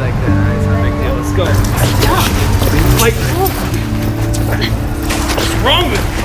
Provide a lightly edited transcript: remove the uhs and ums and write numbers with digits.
like that. Alright, it's no big deal. Let's go. Like, what's wrong with you?